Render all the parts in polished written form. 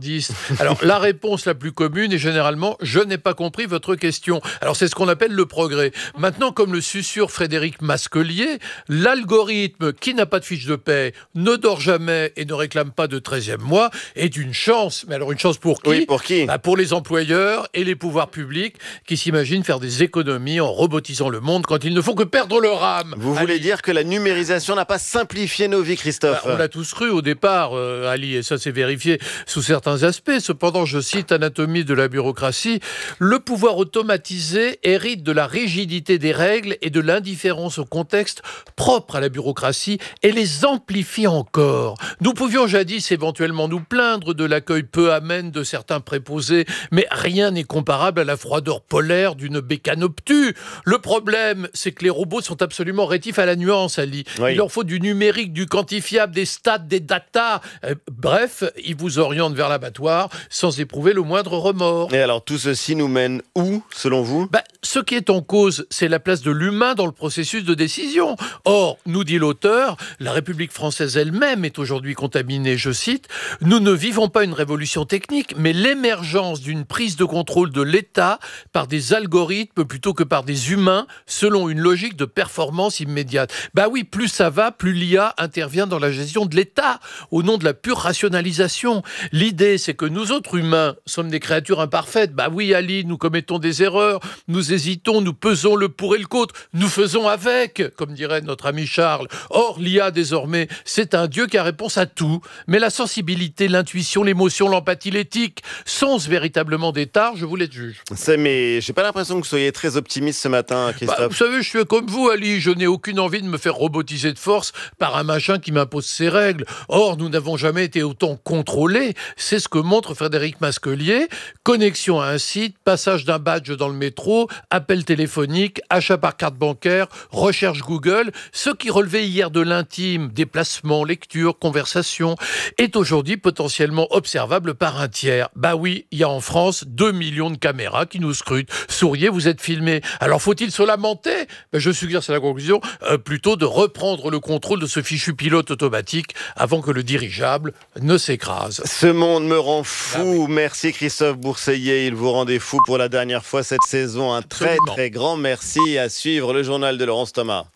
avant-gardistes. Alors, la réponse la plus commune est généralement « je n'ai pas compris votre question ». Alors, c'est ce qu'on appelle le progrès. Maintenant, comme le susurre Frédéric Masquelier, l'algorithme qui n'a pas de fiche de paie, ne dort jamais et ne réclame pas de 13e mois est une chance. Mais alors, une chance pour qui ? Oui, pour qui ? Pour les employeurs et les pouvoirs publics qui s'imaginent faire des économies en robotisant le monde quand ils ne font que perdre leur âme. Vous voulez dire que la numérisation n'a pas simplifié nos vies, Christophe ? On l'a tous cru au départ, Ali, et ça s'est vérifié sous certains aspects. Cependant, je cite Anatomie de la bureaucratie, le pouvoir automatisé hérite de la rigidité des règles et de l'indifférence au contexte propre à la bureaucratie et les amplifie encore. Nous pouvions jadis éventuellement nous plaindre de l'accueil peu amène de certains préposés, mais rien n'est comparable à la froideur polaire d'une bécane obtue. Le problème, c'est que les robots sont absolument rétifs à la nuance, Ali. Oui. Il leur faut du numérique, du quantifiable, des stats, des datas. Bref, ils vous orientent vers l'abattoir sans éprouver le moindre remords. Et alors, tout ceci nous mène où, selon vous ? Ce qui est en cause, c'est la place de l'humain dans le processus de décision. Or, nous dit l'auteur, la République française elle-même est aujourd'hui contaminée. Je cite, « Nous ne vivons pas une révolution technique, mais l'émergence d'une prise de contrôle de l'État par des algorithmes plutôt que par des humains, selon une logique de performance immédiate. » Oui, plus ça va, plus l'IA intervient dans la gestion de l'État, au nom de la pure rationalisation. L'idée, c'est que nous autres humains sommes des créatures imparfaites. Oui, Ali, nous commettons des erreurs, nous hésitons, nous pesons le pour et le contre, nous faisons avec, comme dirait notre ami Charles. Or, l'IA, désormais, c'est un Dieu qui a réponse à tout. Mais la sensibilité, l'intuition, l'émotion, l'empathie, l'éthique, sont-ce véritablement des tares ? Je vous les juge. Mais j'ai pas l'impression que vous soyez très optimiste ce matin, Christophe. Vous savez, je suis comme vous, Ali. Je n'ai aucune envie de me faire robotiser de force par un machin qui m'impose ses règles. Or, nous n'avons jamais été autant contrôlés. C'est ce que montre Frédéric Masquelier. Connexion à un site, passage d'un badge dans le métro, appel téléphonique, achat par carte bancaire, recherche Google. Ce qui relevait hier de l'intime, déplacement, lecture, conversation, est aujourd'hui potentiellement observable par un tiers. Oui, il y a en France 2 millions de caméras qui nous scrutent. Souriez, vous êtes filmés. Alors faut-il se lamenter ? Je suggère, c'est la conclusion, plutôt de reprendre le contrôle de ce fichu pilote automatique avant que le dirigeable ne s'écrase. Ce monde me rend fou. Merci Christophe Bourseillet. Il vous rendait fou pour la dernière fois cette saison. Un très très grand merci. À suivre le journal de Laurence Thomas.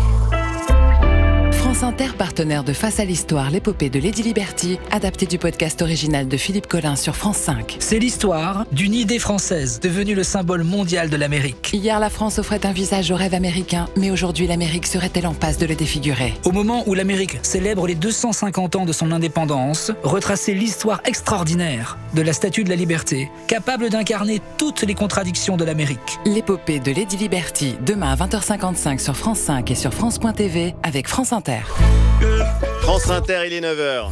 France Inter, partenaire de Face à l'Histoire, l'épopée de Lady Liberty, adapté du podcast original de Philippe Collin sur France 5. C'est l'histoire d'une idée française, devenue le symbole mondial de l'Amérique. Hier, la France offrait un visage au rêve américain, mais aujourd'hui, l'Amérique serait-elle en passe de le défigurer ? Au moment où l'Amérique célèbre les 250 ans de son indépendance, retracer l'histoire extraordinaire de la Statue de la Liberté, capable d'incarner toutes les contradictions de l'Amérique. L'épopée de Lady Liberty, demain à 20h55 sur France 5 et sur France.tv avec France Inter. France Inter, il est 9h.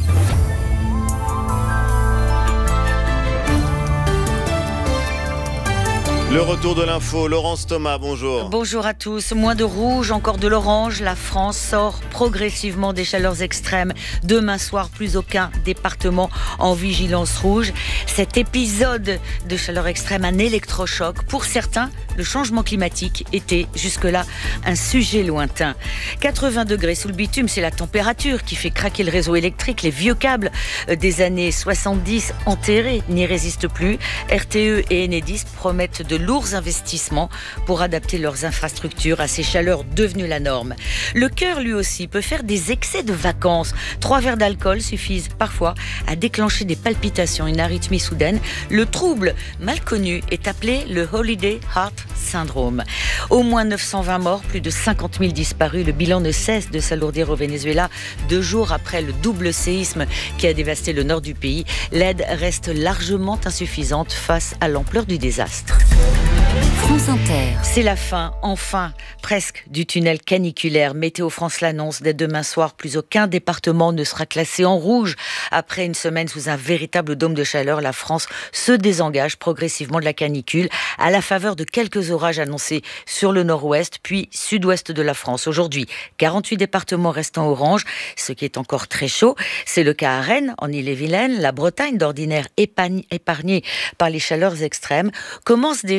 Le retour de l'info, Laurence Thomas, bonjour. Bonjour à tous. Moins de rouge, encore de l'orange. La France sort progressivement des chaleurs extrêmes. Demain soir, plus aucun département en vigilance rouge. Cet épisode de chaleur extrême, un électrochoc. Pour certains, le changement climatique était jusque-là un sujet lointain. 80 degrés sous le bitume, c'est la température qui fait craquer le réseau électrique. Les vieux câbles des années 70 enterrés n'y résistent plus. RTE et Enedis promettent de lourds investissements pour adapter leurs infrastructures à ces chaleurs devenues la norme. Le cœur, lui aussi, peut faire des excès de vacances. 3 verres d'alcool suffisent parfois à déclencher des palpitations, une arythmie soudaine. Le trouble mal connu est appelé le Holiday Heart Syndrome. Au moins 920 morts, plus de 50 000 disparus. Le bilan ne cesse de s'alourdir au Venezuela. 2 jours après le double séisme qui a dévasté le nord du pays, l'aide reste largement insuffisante face à l'ampleur du désastre. France Inter. C'est la fin, enfin, presque, du tunnel caniculaire. Météo France l'annonce, dès demain soir, plus aucun département ne sera classé en rouge. Après une semaine sous un véritable dôme de chaleur, la France se désengage progressivement de la canicule à la faveur de quelques orages annoncés sur le nord-ouest, puis sud-ouest de la France. Aujourd'hui, 48 départements restent en orange, ce qui est encore très chaud. C'est le cas à Rennes, en Ille-et-Vilaine. La Bretagne, d'ordinaire épargnée par les chaleurs extrêmes, commence déjà à tirer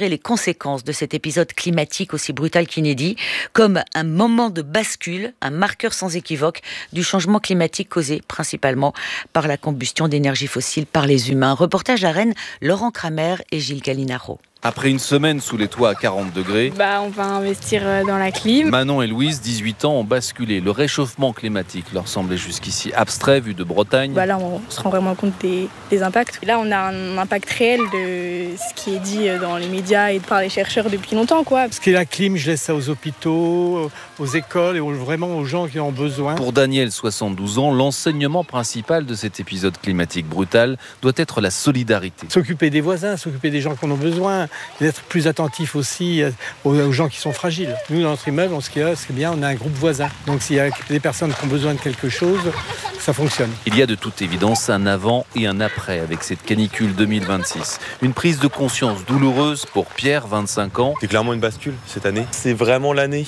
les conséquences de cet épisode climatique aussi brutal qu'inédit, comme un moment de bascule, un marqueur sans équivoque du changement climatique causé principalement par la combustion d'énergie fossile par les humains. Reportage à Rennes, Laurent Kramer et Gilles Gallinaro. Après une semaine sous les toits à 40 degrés, on va investir dans la clim. Manon et Louise, 18 ans, ont basculé. Le réchauffement climatique leur semblait jusqu'ici abstrait vu de Bretagne. Là, on se rend vraiment compte des impacts. Là, on a un impact réel de ce qui est dit dans les médias et par les chercheurs depuis longtemps, Ce qui est la clim, je laisse ça aux hôpitaux, aux écoles et vraiment aux gens qui en ont besoin. Pour Daniel, 72 ans, l'enseignement principal de cet épisode climatique brutal doit être la solidarité. S'occuper des voisins, s'occuper des gens qui en ont besoin. D'être plus attentif aussi aux gens qui sont fragiles. Nous, dans notre immeuble, c'est bien, on a un groupe voisin. Donc s'il y a des personnes qui ont besoin de quelque chose, ça fonctionne. Il y a de toute évidence un avant et un après avec cette canicule 2026. Une prise de conscience douloureuse pour Pierre, 25 ans. C'est clairement une bascule cette année. C'est vraiment l'année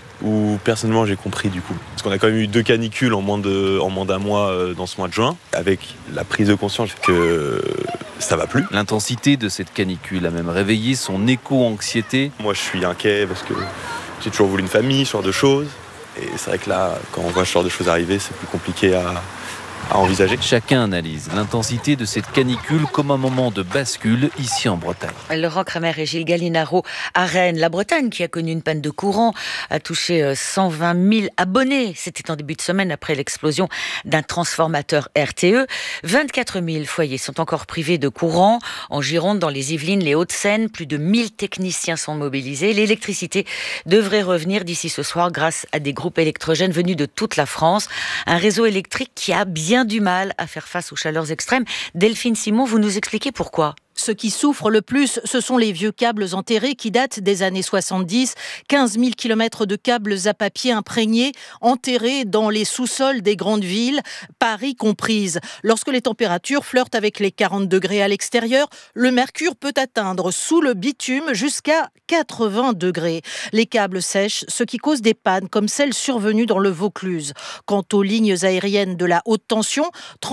où personnellement j'ai compris du coup. Parce qu'on a quand même eu 2 canicules en moins d'un mois dans ce mois de juin, avec la prise de conscience que ça va plus. L'intensité de cette canicule a même réveillé son éco-anxiété. Moi je suis inquiet parce que j'ai toujours voulu une famille, ce genre de choses. Et c'est vrai que là, quand on voit ce genre de choses arriver, c'est plus compliqué à envisager. Chacun analyse l'intensité de cette canicule comme un moment de bascule ici en Bretagne. Laurent Kramer et Gilles Gallinaro à Rennes. La Bretagne, qui a connu une panne de courant, a touché 120 000 abonnés. C'était en début de semaine après l'explosion d'un transformateur RTE. 24 000 foyers sont encore privés de courant. En Gironde, dans les Yvelines, les Hauts-de-Seine, plus de 1000 techniciens sont mobilisés. L'électricité devrait revenir d'ici ce soir grâce à des groupes électrogènes venus de toute la France. Un réseau électrique qui a bien du mal à faire face aux chaleurs extrêmes. Delphine Simon, vous nous expliquez pourquoi ? Ceux qui souffrent le plus, ce sont les vieux câbles enterrés qui datent des années 70. 15 000 kilomètres de câbles à papier imprégnés, enterrés dans les sous-sols des grandes villes, Paris comprise. Lorsque les températures flirtent avec les 40 degrés à l'extérieur, le mercure peut atteindre sous le bitume jusqu'à 80 degrés. Les câbles sèchent, ce qui cause des pannes comme celle survenue dans le Vaucluse. Quant aux lignes aériennes de la haute tension,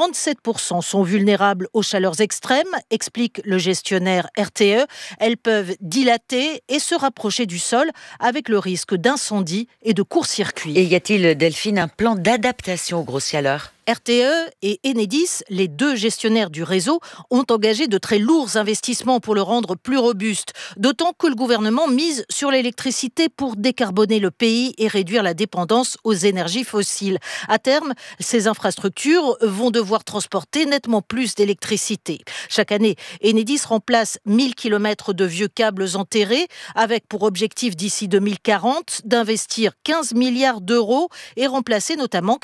37% sont vulnérables aux chaleurs extrêmes, explique le gestionnaire RTE. Elles peuvent dilater et se rapprocher du sol avec le risque d'incendie et de court-circuit. Et y a-t-il, Delphine, un plan d'adaptation aux grosses chaleurs ? RTE et Enedis, les 2 gestionnaires du réseau, ont engagé de très lourds investissements pour le rendre plus robuste. D'autant que le gouvernement mise sur l'électricité pour décarboner le pays et réduire la dépendance aux énergies fossiles. À terme, ces infrastructures vont devoir transporter nettement plus d'électricité. Chaque année, Enedis remplace 1000 km de vieux câbles enterrés, avec pour objectif d'ici 2040 d'investir 15 milliards d'euros et remplacer notamment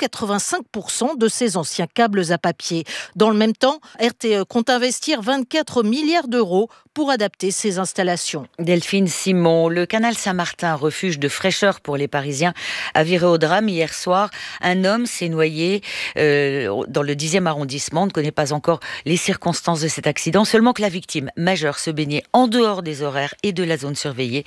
85% de ces anciens câbles à papier. Dans le même temps, RTE compte investir 24 milliards d'euros pour adapter ces installations. Delphine Simon, le canal Saint-Martin, refuge de fraîcheur pour les Parisiens, a viré au drame hier soir. Un homme s'est noyé dans le 10e arrondissement. On ne connaît pas encore les circonstances de cet accident, seulement que la victime majeure se baignait en dehors des horaires et de la zone surveillée.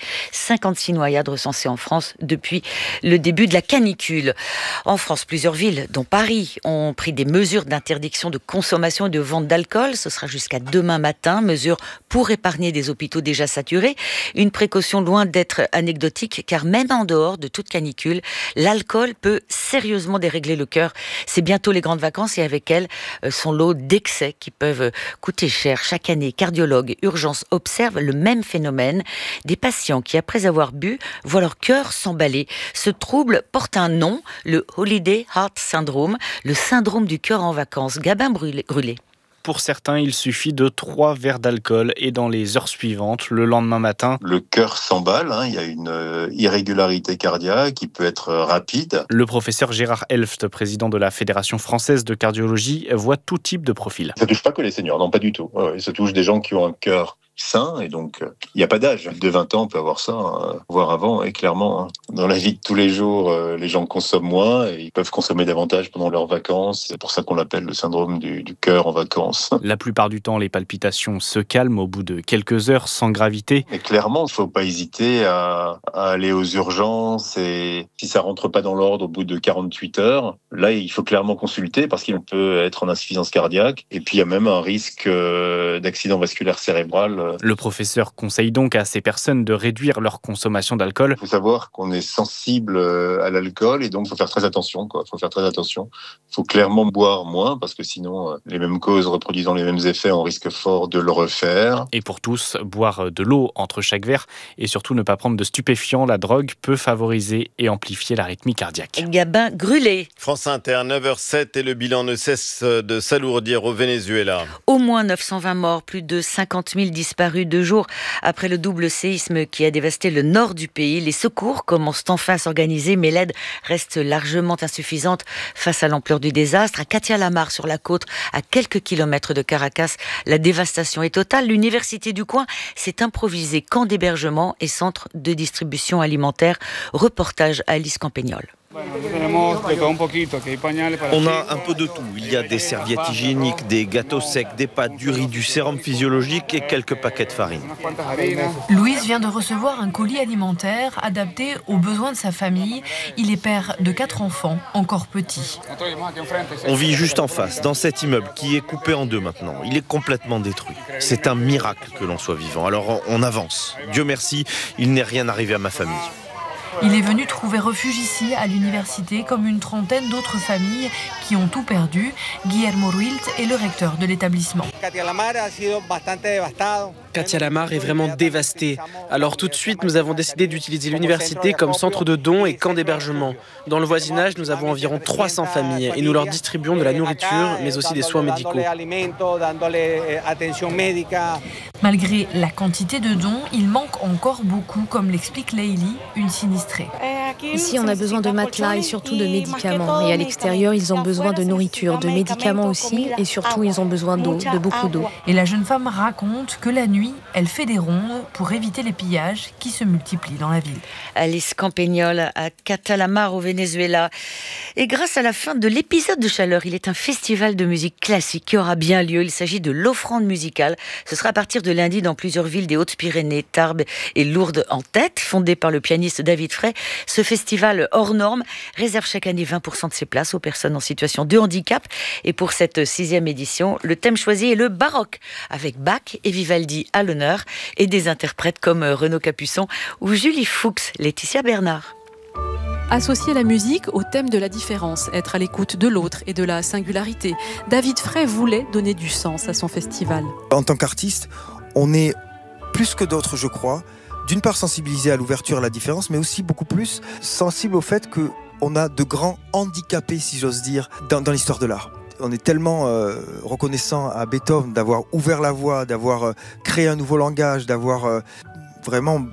56 noyades recensées en France depuis le début de la canicule. En France, plusieurs villes, dont Paris, ont pris des mesures d'interdiction de consommation et de vente d'alcool. Ce sera jusqu'à demain matin. Mesure pour épargner des hôpitaux déjà saturés. Une précaution loin d'être anecdotique, car même en dehors de toute canicule, l'alcool peut sérieusement dérégler le cœur. C'est bientôt les grandes vacances et avec elles, son lot d'excès qui peuvent coûter cher. Chaque année, cardiologues, urgences observent le même phénomène. Des patients qui, après avoir bu, voient leur cœur s'emballer. Ce trouble porte un nom, le Holiday Heart Syndrome, le syndrome du cœur en vacances. Gabin Grulé. Pour certains, il suffit de 3 verres d'alcool et dans les heures suivantes, le lendemain matin, le cœur s'emballe, il y a une irrégularité cardiaque qui peut être rapide. Le professeur Gérard Elft, président de la Fédération française de cardiologie, voit tout type de profil. Ça touche pas que les seniors, non pas du tout. Ça touche des gens qui ont un cœur sain et donc il n'y a pas d'âge. De 20 ans, on peut avoir ça, voire avant. Et clairement, dans la vie de tous les jours, les gens consomment moins et ils peuvent consommer davantage pendant leurs vacances. C'est pour ça qu'on l'appelle le syndrome du cœur en vacances. La plupart du temps, les palpitations se calment au bout de quelques heures sans gravité. Et clairement, il ne faut pas hésiter à aller aux urgences et si ça ne rentre pas dans l'ordre au bout de 48 heures, là, il faut clairement consulter parce qu'il peut être en insuffisance cardiaque. Et puis, il y a même un risque d'accident vasculaire cérébral possible. Le professeur conseille donc à ces personnes de réduire leur consommation d'alcool. Il faut savoir qu'on est sensible à l'alcool et donc il faut faire très attention. Il faut clairement boire moins parce que sinon, les mêmes causes reproduisant les mêmes effets, on risque fort de le refaire. Et pour tous, boire de l'eau entre chaque verre et surtout ne pas prendre de stupéfiants. La drogue peut favoriser et amplifier l'arythmie cardiaque. Gabin Grulé. France Inter, 9h07 et le bilan ne cesse de s'alourdir au Venezuela. Au moins 920 morts, plus de 50 000 disparus 2 jours après le double séisme qui a dévasté le nord du pays. Les secours commencent enfin à s'organiser, mais l'aide reste largement insuffisante face à l'ampleur du désastre. À Catia-la-Mar, sur la côte, à quelques kilomètres de Caracas, la dévastation est totale. L'université du coin s'est improvisée camp d'hébergement et centre de distribution alimentaire. Reportage à Alice Campagnol. On a un peu de tout. Il y a des serviettes hygiéniques, des gâteaux secs, des pâtes, du riz, du sérum physiologique et quelques paquets de farine. Louise vient de recevoir un colis alimentaire adapté aux besoins de sa famille. Il est père de 4 enfants, encore petits. On vit juste en face, dans cet immeuble qui est coupé en deux maintenant. Il est complètement détruit. C'est un miracle que l'on soit vivant. Alors on avance. Dieu merci, il n'est rien arrivé à ma famille. Il est venu trouver refuge ici, à l'université, comme une trentaine d'autres familles qui ont tout perdu. Guillermo Ruilt est le recteur de l'établissement. Catia-la-Mar est vraiment dévastée. Alors tout de suite, nous avons décidé d'utiliser l'université comme centre de dons et camp d'hébergement. Dans le voisinage, nous avons environ 300 familles et nous leur distribuons de la nourriture, mais aussi des soins médicaux. Malgré la quantité de dons, il manque encore beaucoup, comme l'explique Leili, une sinistrée. Ici, on a besoin de matelas et surtout de médicaments. Et à l'extérieur, ils ont besoin de nourriture, de médicaments aussi. Et surtout, ils ont besoin d'eau, de beaucoup d'eau. Et la jeune femme raconte que la nuit, elle fait des rondes pour éviter les pillages qui se multiplient dans la ville. Alice Campagnol à Catia-la-Mar au Venezuela. Et grâce à la fin de l'épisode de Chaleur, il est un festival de musique classique qui aura bien lieu. Il s'agit de l'Offrande musicale. Ce sera à partir de lundi dans plusieurs villes des Hautes-Pyrénées, Tarbes et Lourdes en tête, fondé par le pianiste David Fray. Ce festival hors norme réserve chaque année 20% de ses places aux personnes en situation de handicap. Et pour cette 6e édition, le thème choisi est le baroque, avec Bach et Vivaldi à l'honneur et des interprètes comme Renaud Capuçon ou Julie Fuchs, Laetitia Bernard. Associer la musique au thème de la différence, être à l'écoute de l'autre et de la singularité. David Fray voulait donner du sens à son festival. En tant qu'artiste, on est plus que d'autres, je crois, d'une part sensibilisé à l'ouverture à la différence, mais aussi beaucoup plus sensible au fait qu'on a de grands handicapés, si j'ose dire, dans l'histoire de l'art. On est tellement reconnaissant à Beethoven d'avoir ouvert la voie, d'avoir créé un nouveau langage, d'avoir vraiment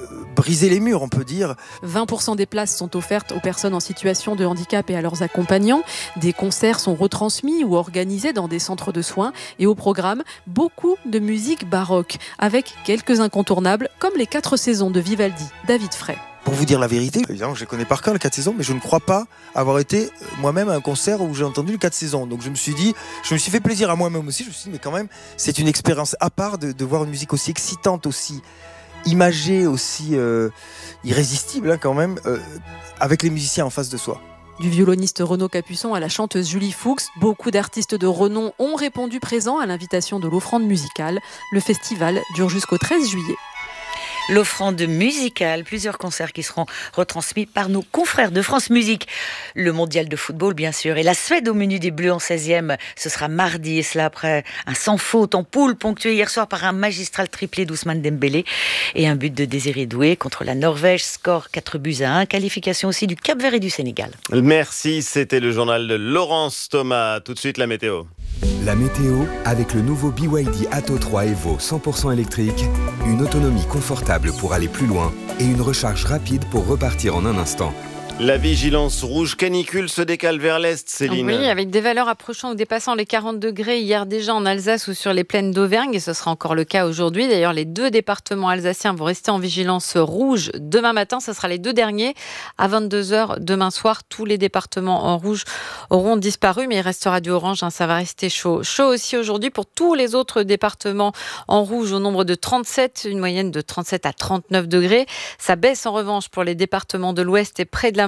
brisé les murs, on peut dire. 20% des places sont offertes aux personnes en situation de handicap et à leurs accompagnants. Des concerts sont retransmis ou organisés dans des centres de soins. Et au programme, beaucoup de musique baroque, avec quelques incontournables, comme les 4 saisons de Vivaldi, David Fray. Pour vous dire la vérité, évidemment, je connais par cœur les 4 saisons, mais je ne crois pas avoir été moi-même à un concert où j'ai entendu les 4 saisons. Donc je me suis fait plaisir à moi-même aussi. Je me suis dit, mais quand même, c'est une expérience à part de voir une musique aussi excitante, aussi imagée, aussi irrésistible quand même, avec les musiciens en face de soi. Du violoniste Renaud Capuçon à la chanteuse Julie Fuchs, beaucoup d'artistes de renom ont répondu présents à l'invitation de l'Offrande musicale. Le festival dure jusqu'au 13 juillet. L'Offrande musicale, plusieurs concerts qui seront retransmis par nos confrères de France Musique. Le mondial de football, bien sûr, et la Suède au menu des Bleus en 16e. Ce sera mardi, et cela après un sans faute en poule, ponctué hier soir par un magistral triplé d'Ousmane Dembélé et un but de Désiré Doué contre la Norvège. Score 4-1. Qualification aussi du Cap-Vert et du Sénégal. Merci, c'était le journal de Laurence Thomas. Tout de suite, la météo. La météo avec le nouveau BYD Atto 3 Evo 100% électrique, une autonomie confortable pour aller plus loin et une recharge rapide pour repartir en un instant. La vigilance rouge canicule se décale vers l'est, Céline. Oui, avec des valeurs approchant ou dépassant les 40 degrés hier déjà en Alsace ou sur les plaines d'Auvergne. Et ce sera encore le cas aujourd'hui. D'ailleurs, les 2 départements alsaciens vont rester en vigilance rouge demain matin. Ce sera les 2 derniers. À 22h demain soir, tous les départements en rouge auront disparu. Mais il restera du orange, ça va rester chaud. Chaud aussi aujourd'hui pour tous les autres départements en rouge au nombre de 37. Une moyenne de 37 à 39 degrés. Ça baisse en revanche pour les départements de l'ouest et près de la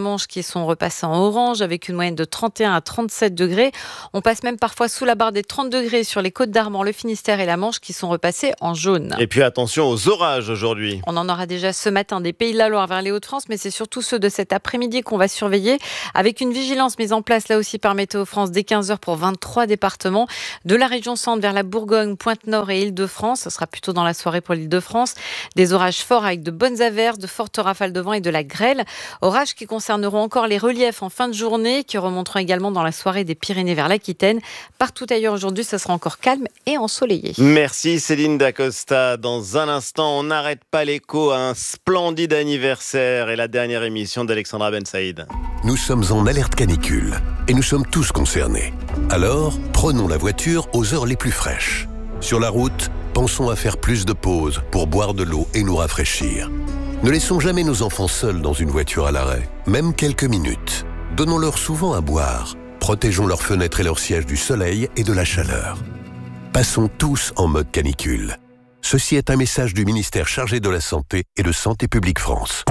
Manche qui sont repassés en orange avec une moyenne de 31 à 37 degrés. On passe même parfois sous la barre des 30 degrés sur les côtes d'Armor, le Finistère et la Manche qui sont repassés en jaune. Et puis attention aux orages aujourd'hui. On en aura déjà ce matin des Pays de la Loire vers les Hauts-de-France, mais c'est surtout ceux de cet après-midi qu'on va surveiller avec une vigilance mise en place là aussi par Météo France dès 15h pour 23 départements. De la région centre vers la Bourgogne, Pointe-Nord et Île-de-France. Ce sera plutôt dans la soirée pour l'Île-de-France. Des orages forts avec de bonnes averses, de fortes rafales de vent et de la grêle. Orages qui concerneront encore les reliefs en fin de journée, qui remonteront également dans la soirée des Pyrénées vers l'Aquitaine. Partout ailleurs aujourd'hui, ça sera encore calme et ensoleillé. Merci Céline Dacosta. Dans un instant, on n'arrête pas l'écho à un splendide anniversaire et la dernière émission d'Alexandra Ben Saïd. Nous sommes en alerte canicule et nous sommes tous concernés. Alors, prenons la voiture aux heures les plus fraîches. Sur la route, pensons à faire plus de pauses pour boire de l'eau et nous rafraîchir. Ne laissons jamais nos enfants seuls dans une voiture à l'arrêt, même quelques minutes. Donnons-leur souvent à boire. Protégeons leurs fenêtres et leurs sièges du soleil et de la chaleur. Passons tous en mode canicule. Ceci est un message du ministère chargé de la Santé et de Santé publique France.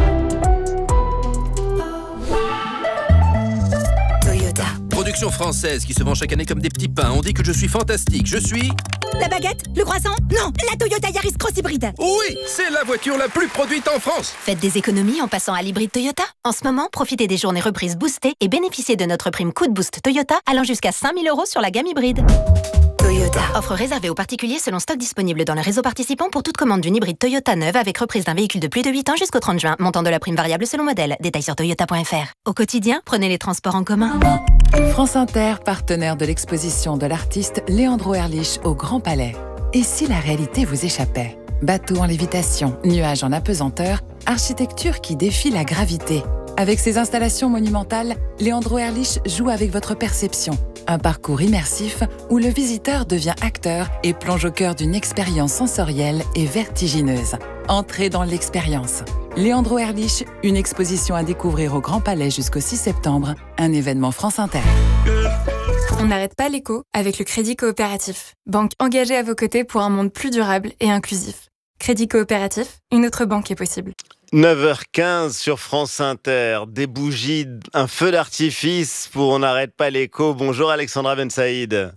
Toyota. Production française qui se vend chaque année comme des petits pains. On dit que je suis fantastique. Je suis... La baguette? Le croissant? Non, la Toyota Yaris Cross Hybride. Oui, c'est la voiture la plus produite en France. Faites des économies en passant à l'hybride Toyota. En ce moment, profitez des journées reprises boostées et bénéficiez de notre prime Coup de Boost Toyota allant jusqu'à 5 000 € sur la gamme hybride. Toyota. Offre réservée aux particuliers selon stock disponible dans le réseau participant pour toute commande d'une hybride Toyota neuve avec reprise d'un véhicule de plus de 8 ans jusqu'au 30 juin. Montant de la prime variable selon modèle. Détails sur toyota.fr. Au quotidien, prenez les transports en commun. France Inter, partenaire de l'exposition de l'artiste Leandro Erlich au Grand Palais. Et si la réalité vous échappait? Bateau en lévitation, nuages en apesanteur, architecture qui défie la gravité. Avec ses installations monumentales, Leandro Erlich joue avec votre perception. Un parcours immersif où le visiteur devient acteur et plonge au cœur d'une expérience sensorielle et vertigineuse. Entrez dans l'expérience. Leandro Erlich, une exposition à découvrir au Grand Palais jusqu'au 6 septembre, un événement France Inter. On n'arrête pas l'écho avec le Crédit Coopératif. Banque engagée à vos côtés pour un monde plus durable et inclusif. Crédit Coopératif, une autre banque est possible. 9h15 sur France Inter, des bougies, un feu d'artifice pour On n'arrête pas l'écho. Bonjour Alexandra Ben Saïd.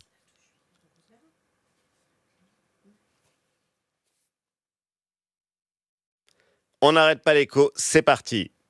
On n'arrête pas l'écho, c'est parti.